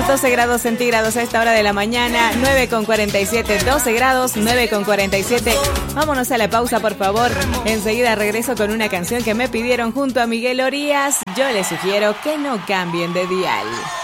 menos 12 grados centígrados a esta hora de la mañana, 9:47, 12 grados, 9:47. Vámonos a la pausa, por favor. Enseguida regreso con una canción que me pidieron junto a Miguel Orías. Yo les sugiero que no cambien de dial.